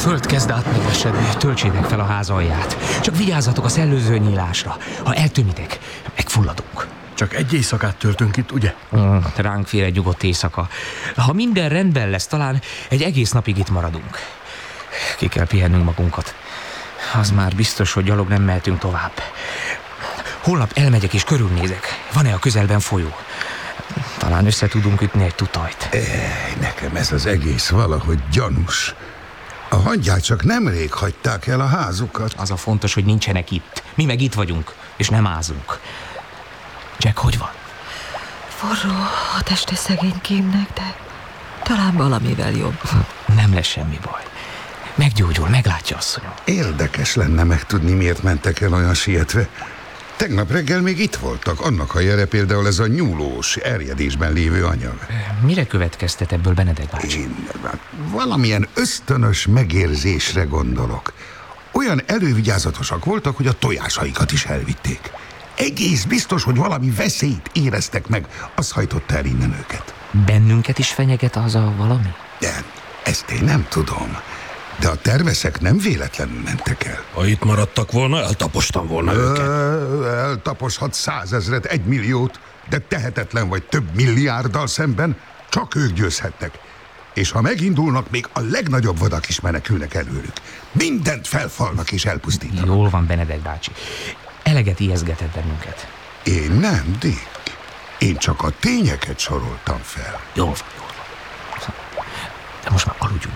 föld kezd átmegyesedni, töltsétek fel a ház alját. Csak vigyázzatok a szellőző nyílásra. Ha eltűnitek, megfulladunk. Csak egy éjszakát töltünk itt, ugye? Ránk fél egy nyugodt éjszaka. Ha minden rendben lesz, talán egy egész napig itt maradunk. Ki kell pihennünk magunkat. Az már biztos, hogy gyalog nem mehetünk tovább. Holnap elmegyek és körülnézek. Van-e a közelben folyó? Talán össze tudunk ütni egy tutajt. Nekem ez az egész valahogy gyanús. A hangyák csak nemrég hagyták el a házukat. Az a fontos, hogy nincsenek itt. Mi meg itt vagyunk, és nem ázunk. Jack, hogy van? Forró a teste szegény Kimnek, de talán valamivel jobb. Nem lesz semmi baj. Meggyógyul, meglátja, asszonyom. Érdekes lenne megtudni, miért mentek el olyan sietve. Tegnap reggel még itt voltak. Annak a jele például ez a nyúlós, erjedésben lévő anyag. Mire következtet ebből Benedek bácsi? Én valamilyen ösztönös megérzésre gondolok. Olyan elővigyázatosak voltak, hogy a tojásaikat is elvitték. Egész biztos, hogy valami veszélyt éreztek meg, az hajtotta el innen őket. Bennünket is fenyeget az a valami? De ezt én nem tudom. De a terveszek nem véletlenül mentek el. Ha itt maradtak volna, eltapostam volna őket. Eltaposhat 100 000-et, 1 milliót, de tehetetlen vagy több milliárddal szemben csak ők győzhetnek. És ha megindulnak, még a legnagyobb vadak is menekülnek előlük. Mindent felfalnak és elpusztítanak. Jól van, Benedek bácsi. Eleget ijeszgetett bennünket. Én nem, Dick. Én csak a tényeket soroltam fel. Jól van, jól van. De most már aludjunk.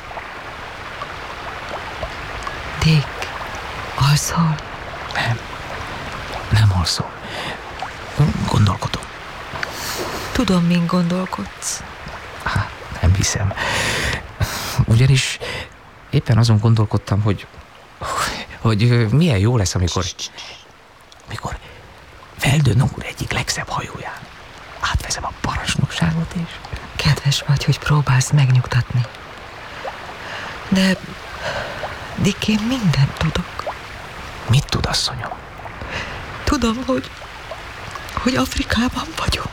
Dick, alszol? Nem alszom. Gondolkodom. Tudom, min gondolkodsz. Nem hiszem. Ugyanis éppen azon gondolkodtam, hogy milyen jó lesz, amikor Weldon úr egyik legszebb hajóján átveszem a parancsnokságot, és... Kedves vagy, hogy próbálsz megnyugtatni. De Dick, én mindent tudok. Mit tud, asszonyom? Tudom, hogy Afrikában vagyok.